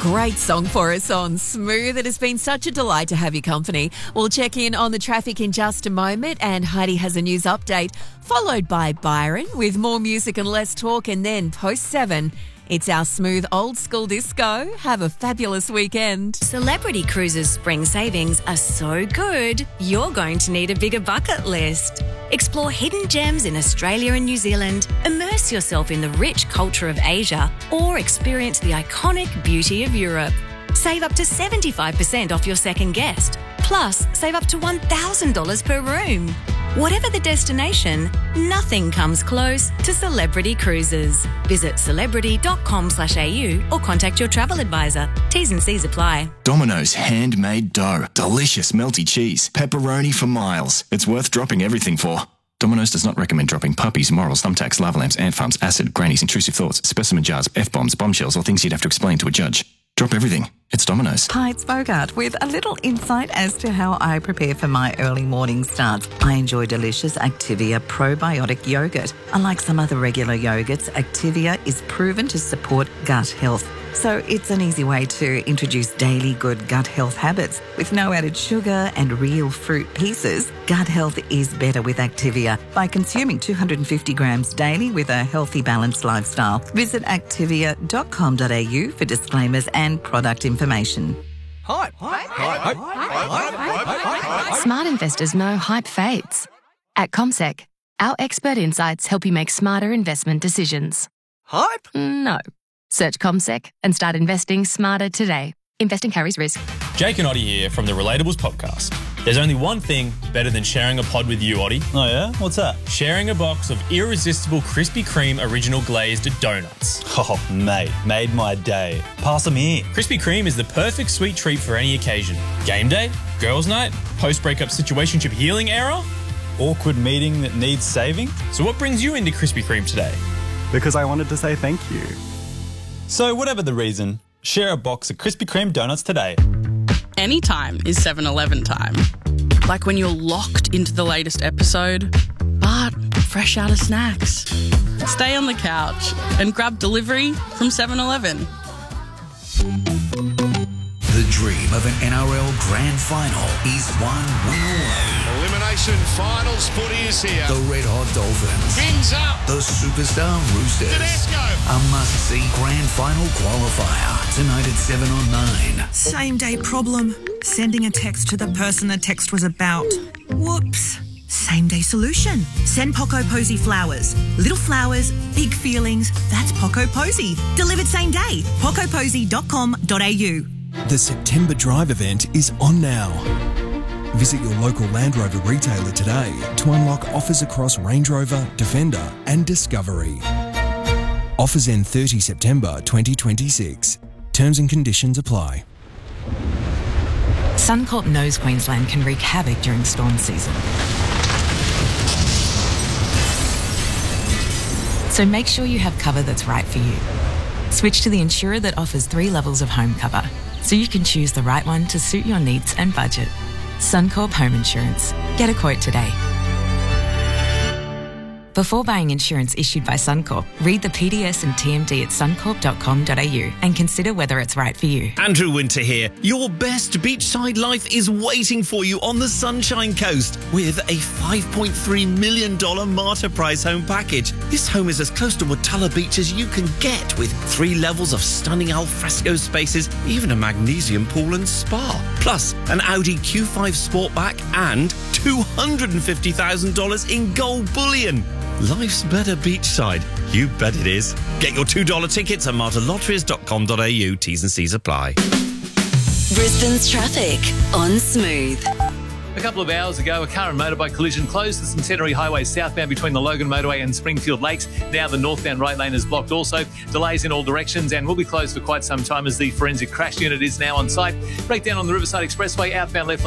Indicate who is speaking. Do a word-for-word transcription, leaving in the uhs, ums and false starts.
Speaker 1: Great song for us on Smooth. It has been such a delight to have your company. We'll check in on the traffic in just a moment, and Heidi has a news update, followed by Byron with more music and less talk, and then post seven. It's our Smooth Old School Disco. Have a fabulous weekend.
Speaker 2: Celebrity Cruises spring savings are so good, you're going to need a bigger bucket list. Explore hidden gems in Australia and New Zealand, immerse yourself in the rich culture of Asia, or experience the iconic beauty of Europe. Save up to seventy-five percent off your second guest. Plus, save up to one thousand dollars per room. Whatever the destination, nothing comes close to Celebrity Cruises. Visit celebrity.com slash au or contact your travel advisor. T's and C's apply.
Speaker 3: Domino's handmade dough. Delicious melty cheese. Pepperoni for miles. It's worth dropping everything for. Domino's does not recommend dropping puppies, morals, thumbtacks, lava lamps, ant farms, acid, grannies, intrusive thoughts, specimen jars, F-bombs, bombshells, or things you'd have to explain to a judge. Drop everything. It's Domino's.
Speaker 4: Hi, it's Bogart with a little insight as to how I prepare for my early morning starts. I enjoy delicious Activia probiotic yogurt. Unlike some other regular yogurts, Activia is proven to support gut health. So it's an easy way to introduce daily good gut health habits. With no added sugar and real fruit pieces, gut health is better with Activia by consuming two hundred fifty grams daily with a healthy, balanced lifestyle. Visit activia dot com dot a u for disclaimers and product information.
Speaker 5: Hype. Hype. Hype. Hype.
Speaker 6: Smart investors know hype fades. At CommSec, our expert insights help you make smarter investment decisions.
Speaker 5: Hype?
Speaker 6: No. Search CommSec and start investing smarter today. Investing carries risk.
Speaker 7: Jake and Oddie here from the Relatables podcast. There's only one thing better than sharing a pod with you, Oddie.
Speaker 8: Oh yeah? What's that?
Speaker 7: Sharing a box of irresistible Krispy Kreme original glazed donuts.
Speaker 8: Oh, mate, made my day. Pass them here.
Speaker 7: Krispy Kreme is the perfect sweet treat for any occasion. Game day, girls' night, post-breakup situationship healing era.
Speaker 8: Awkward meeting that needs saving.
Speaker 7: So what brings you into Krispy Kreme today?
Speaker 9: Because I wanted to say thank you.
Speaker 8: So whatever the reason, share a box of Krispy Kreme donuts today.
Speaker 10: Anytime is seven eleven time. Like when you're locked into the latest episode, but fresh out of snacks. Stay on the couch and grab delivery from seven eleven.
Speaker 11: The dream of an N R L Grand Final is one win away.
Speaker 12: Elimination Finals footy is here.
Speaker 11: The Red Hot Dolphins.
Speaker 12: Fins up.
Speaker 11: The Superstar Roosters.
Speaker 12: Tedesco.
Speaker 11: A must-see Grand Final qualifier. Tonight at seven on nine.
Speaker 13: Same day problem. Sending a text to the person the text was about. Whoops. Same day solution. Send Poco Posy flowers. Little flowers, big feelings. That's Poco Posy. Delivered same day. poco posy dot com dot a u.
Speaker 14: The September Drive event is on now. Visit your local Land Rover retailer today to unlock offers across Range Rover, Defender and Discovery. Offers end thirtieth September twenty twenty-six. Terms and conditions apply.
Speaker 4: Suncorp knows Queensland can wreak havoc during storm season. So make sure you have cover that's right for you. Switch to the insurer that offers three levels of home cover, so you can choose the right one to suit your needs and budget. Suncorp Home Insurance. Get a quote today. Before buying insurance issued by Suncorp, read the P D S and T M D at suncorp dot com dot a u and consider whether it's right for you.
Speaker 15: Andrew Winter here. Your best beachside life is waiting for you on the Sunshine Coast with a five point three million dollars Marta Price home package. This home is as close to Watala Beach as you can get, with three levels of stunning alfresco spaces, even a magnesium pool and spa. Plus, an Audi Q five Sportback and two hundred fifty thousand dollars in gold bullion. Life's better beachside. You bet it is. Get your two dollar tickets at marta lotteries dot com dot a u. T's and C's apply.
Speaker 2: Brisbane's traffic on Smooth.
Speaker 16: A couple of hours ago, a car and motorbike collision closed the Centenary Highway southbound between the Logan Motorway and Springfield Lakes. Now the northbound right lane is blocked also. Delays in all directions and will be closed for quite some time as the forensic crash unit is now on site. Breakdown on the Riverside Expressway, outbound left lane